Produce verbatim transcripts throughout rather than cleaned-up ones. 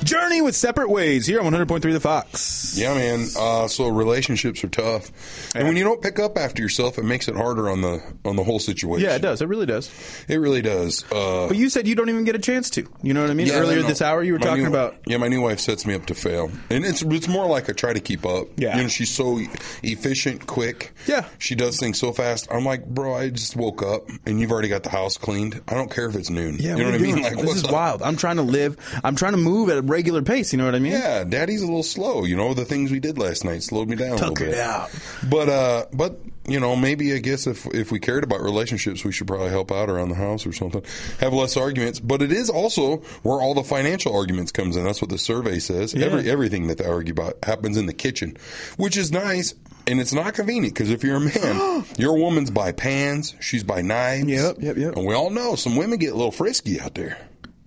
Journey with Separate Ways here on one hundred point three The Fox. Yeah, man. Uh, so relationships are tough. Yeah. And when you don't pick up after yourself, it makes it harder on the on the whole situation. Yeah, it does. It really does. It really does. Uh, but you said you don't even get a chance to. You know what I mean? Yeah, Earlier no, no. this hour you were my talking new, about. Yeah, my new wife sets me up to fail. And it's it's more like a try to keep up. Yeah. You know, she's so efficient, quick. Yeah. She does things so fast. I'm like, bro, I just woke up and you've already got the house cleaned. I don't care if it's noon. Yeah, you know what, what I mean? Doing? Like, this what's is up? wild. I'm trying to live. I'm trying to move at a regular pace. You know what I mean? Yeah, Daddy's a little slow. You know, the things we did last night slowed me down a little Tuck bit. it out. But, uh, but you know, maybe I guess if if we cared about relationships, we should probably help out around the house or something. Have less arguments. But it is also where all the financial arguments comes in. That's what the survey says. Yeah. Every everything that they argue about happens in the kitchen, which is nice. And it's not convenient because if you're a man, your woman's by pans, she's by knives. Yep, yep, yep. And we all know some women get a little frisky out there.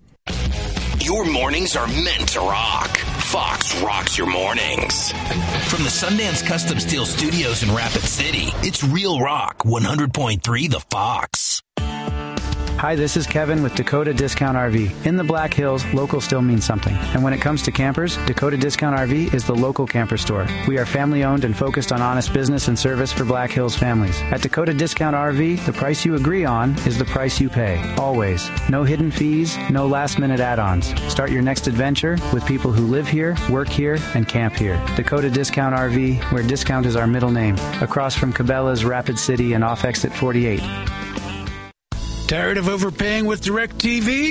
Your mornings are meant to rock. Fox rocks your mornings. From the Sundance Custom Steel Studios in Rapid City, it's Real Rock one hundred point three The Fox. Hi, this is Kevin with Dakota Discount R V. In the Black Hills, local still means something. And when it comes to campers, Dakota Discount R V is the local camper store. We are family owned and focused on honest business and service for Black Hills families. At Dakota Discount R V, the price you agree on is the price you pay. Always. No hidden fees, no last minute add-ons. Start your next adventure with people who live here, work here, and camp here. Dakota Discount R V, where discount is our middle name. Across from Cabela's, Rapid City, and off exit forty-eight. Tired of overpaying with DirecTV?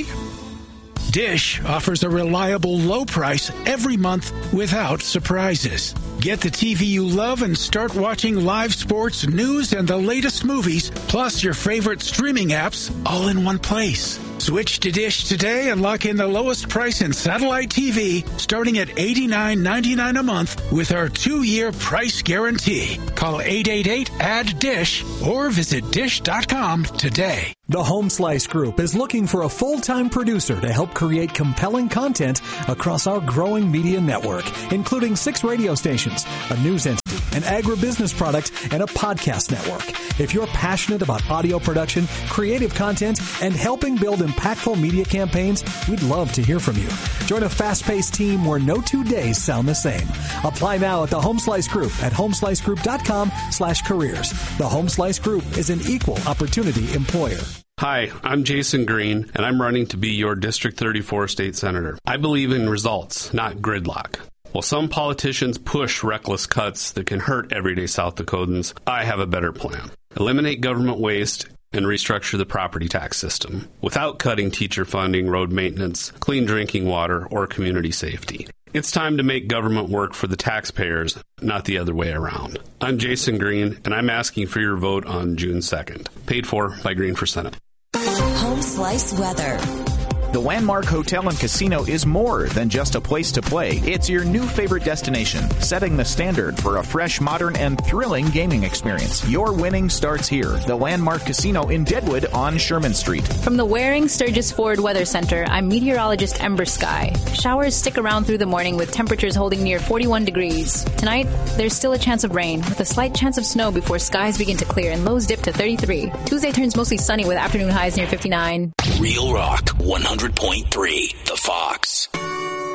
Dish offers a reliable low price every month without surprises. Get the T V you love and start watching live sports, news, and the latest movies, plus your favorite streaming apps, all in one place. Switch to Dish today and lock in the lowest price in satellite T V, starting at eighty-nine ninety-nine a month with our two-year price guarantee. Call eight eight eight, A D D D I S H or visit dish dot com today. The Home Slice Group is looking for a full-time producer to help create compelling content across our growing media network, including six radio stations, a news entity, an agribusiness product, and a podcast network. If you're passionate about audio production, creative content, and helping build impactful media campaigns, we'd love to hear from you. Join a fast-paced team where no two days sound the same. Apply now at the Home Slice Group at homeslicegroup.com slash careers. The Home Slice Group is an equal opportunity employer. Hi, I'm Jason Green, and I'm running to be your District thirty-four state senator. I believe in results, not gridlock. While some politicians push reckless cuts that can hurt everyday South Dakotans, I have a better plan. Eliminate government waste and restructure the property tax system without cutting teacher funding, road maintenance, clean drinking water, or community safety. It's time to make government work for the taxpayers, not the other way around. I'm Jason Green, and I'm asking for your vote on June second. Paid for by Green for Senate. Home Slice weather. The Landmark Hotel and Casino is more than just a place to play. It's your new favorite destination, setting the standard for a fresh, modern, and thrilling gaming experience. Your winning starts here. The Landmark Casino in Deadwood on Sherman Street. From the Waring Sturgis Ford Weather Center, I'm meteorologist Ember Sky. Showers stick around through the morning with temperatures holding near forty-one degrees. Tonight, there's still a chance of rain, with a slight chance of snow before skies begin to clear and lows dip to thirty-three. Tuesday turns mostly sunny with afternoon highs near fifty-nine. Real Rock one hundred point three The Fox.